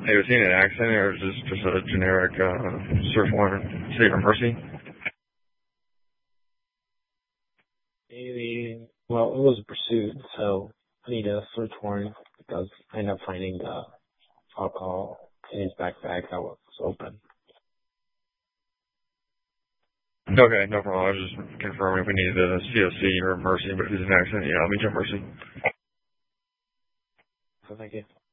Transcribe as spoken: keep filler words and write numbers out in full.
Hey, was he in an accident or is this just a generic uh, search warrant? State of mercy? Maybe, well, it was a pursuit, so I need a search warrant because I ended up finding the alcohol in his backpack that was open. Okay, no problem. I was just confirming if we needed a C O C or mercy, but if he's in an accident, yeah, I'll meet you at mercy. So thank you.